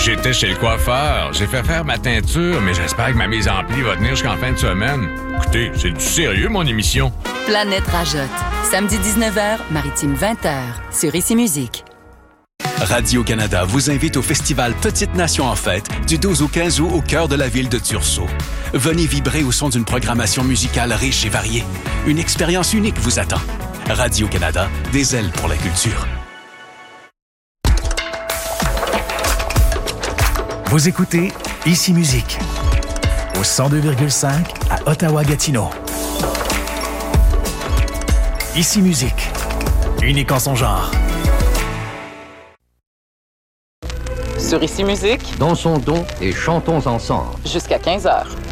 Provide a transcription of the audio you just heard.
J'étais chez le coiffeur. J'ai fait faire ma teinture, mais j'espère que ma mise en pli va tenir jusqu'en fin de semaine. Écoutez, c'est du sérieux, mon émission. Planète Rajotte. Samedi 19h, Maritime 20h, sur Ici Musique. Radio-Canada vous invite au festival Petite Nation en fête du 12 au 15 août au cœur de la ville de Thurso. Venez vibrer au son d'une programmation musicale riche et variée. Une expérience unique vous attend. Radio-Canada, des ailes pour la culture. Vous écoutez Ici Musique au 102,5 à Ottawa-Gatineau. Ici Musique, unique en son genre. Sur Ici Musique, Dansons donc et chantons ensemble. jusqu'à 15h.